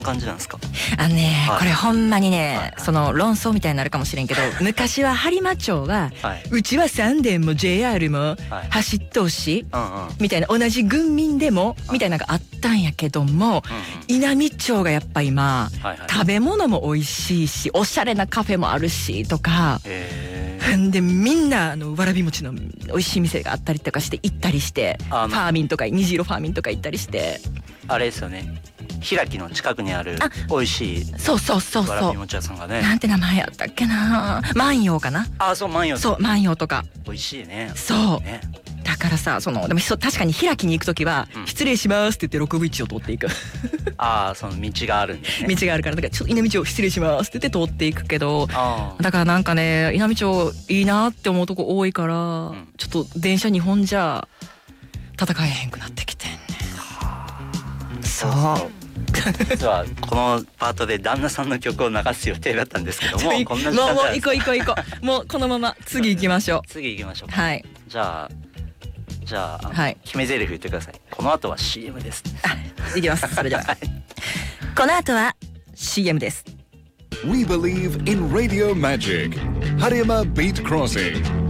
感じなんですか？ これほんまにね、その論争みたいになるかもしれんけど、昔は播磨町は、うちは三電も JR も走っとうし、みたいな、同じ軍民でもみたいなのがあったんやけども、稲美町がやっぱ今食べ物も美味しいし、おしゃれなカフェもあるしとか、でみんなわらび餅の美味しい店があったりとかして行ったりして、ファーミンとか虹色ファーミンとか行ったりして、 あれですよね、開きの近くにある美味しいわらび餅屋さんがね、 なんて名前やったっけな、万葉かな。 そう、万葉。 そう、万葉とか美味しいね。 そうだからさ、でも確かに開きに行くときは、失礼しますって言って6分1を通っていくその道があるんですね。 道があるから、だからちょっと稲美町失礼しますって言って通っていくけど、だからなんかね、稲美町いいなって思うとこ多いから、ちょっと電車2本じゃ戦えへんくなってきてんね。そう実はこのパートで旦那さんの曲を流す予定だったんですけども、こんな時間もう行こうもうこのまま次行きましょう。 次行きましょう。 はい。 じゃあ、決め台詞言ってください。この後は CM です。 いきます。それではこの後は CM です。 We believe in Radio Magic. Harima Beat Crossing.